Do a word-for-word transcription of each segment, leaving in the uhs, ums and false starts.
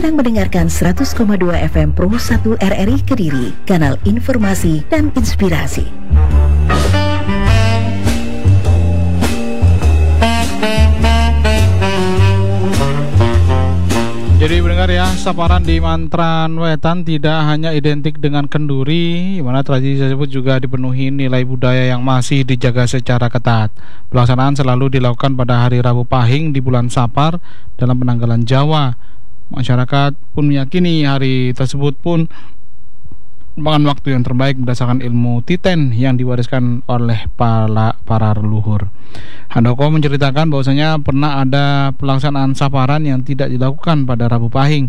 sedang mendengarkan seratus koma dua F M Pro satu R R I Kediri, kanal informasi dan inspirasi. Jadi mendengar ya, saparan di Mantran Wetan tidak hanya identik dengan kenduri, di mana tradisi tersebut juga dipenuhi nilai budaya yang masih dijaga secara ketat. Pelaksanaan selalu dilakukan pada hari Rabu Pahing di bulan Sapar dalam penanggalan Jawa. Masyarakat pun meyakini hari tersebut pun merupakan waktu yang terbaik berdasarkan ilmu titen yang diwariskan oleh para, para leluhur. Handoko menceritakan bahwasanya pernah ada pelaksanaan saparan yang tidak dilakukan pada Rabu Pahing,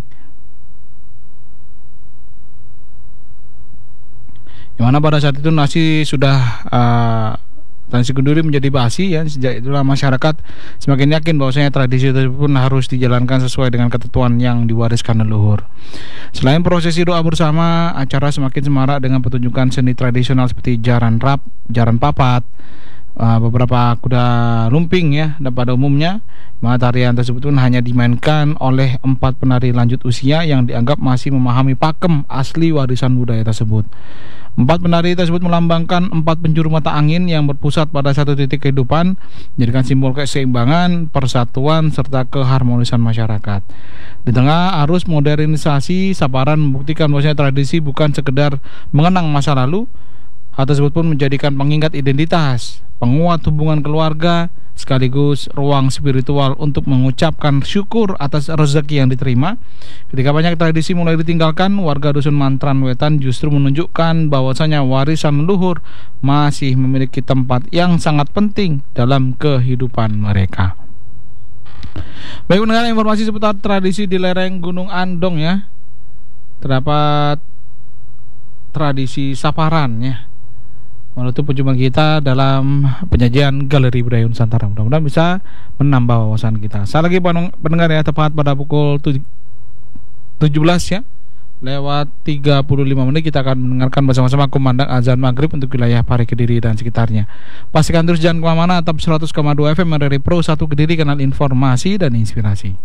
yang mana pada saat itu nasi sudah uh, tradisi kenduri menjadi basi ya. Sejak itulah masyarakat semakin yakin bahwasanya tradisi tersebut pun harus dijalankan sesuai dengan ketentuan yang diwariskan leluhur. Selain prosesi doa bersama, acara semakin semarak dengan pertunjukan seni tradisional seperti jaran rap, jaran papat, uh, beberapa kuda lumping ya. Dan pada umumnya tarian tersebut pun hanya dimainkan oleh empat penari lanjut usia yang dianggap masih memahami pakem asli warisan budaya tersebut. Empat penari tersebut melambangkan empat penjuru mata angin yang berpusat pada satu titik kehidupan, menjadikan simbol keseimbangan, persatuan, serta keharmonisan masyarakat. Di tengah arus modernisasi, saparan membuktikan bahwa tradisi bukan sekedar mengenang masa lalu. Hal tersebut pun menjadikan pengingat identitas, penguat hubungan keluarga, sekaligus ruang spiritual untuk mengucapkan syukur atas rezeki yang diterima. Ketika banyak tradisi mulai ditinggalkan, warga dusun Mantran Wetan justru menunjukkan bahwasanya warisan leluhur masih memiliki tempat yang sangat penting dalam kehidupan mereka. Baik, mendengar informasi seputar tradisi di lereng Gunung Andong ya. Terdapat tradisi saparan ya, menutup perjumpaan kita dalam penyajian Galeri Budaya Nusantara. Mudah-mudahan bisa menambah wawasan kita. Saya lagi pendengar ya, tepat pada pukul tujuh belas ya, lewat tiga puluh lima menit kita akan mendengarkan bersama-sama kumandang azan maghrib untuk wilayah Pare Kediri dan sekitarnya. Pastikan terus jangan kemana-mana, tetap seratus koma dua F M R R I Pro satu Kediri, kanal informasi dan inspirasi.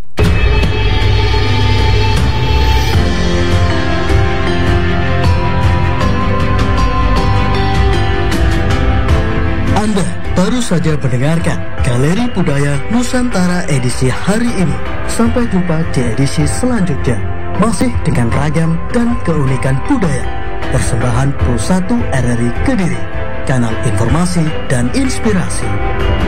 Anda baru saja mendengarkan Galeri Budaya Nusantara edisi hari ini. Sampai jumpa di edisi selanjutnya, masih dengan ragam dan keunikan budaya. Persembahan Pro satu R R I Kediri, kanal informasi dan inspirasi.